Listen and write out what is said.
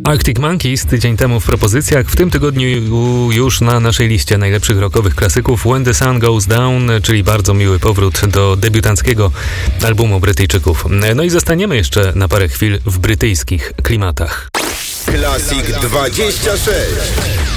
Arctic Monkeys tydzień temu w propozycjach, w tym tygodniu już na naszej liście najlepszych rockowych klasyków When the Sun Goes Down, czyli bardzo miły powrót do debiutanckiego albumu Brytyjczyków. No i zostaniemy jeszcze na parę chwil w brytyjskich klimatach. Classic 26.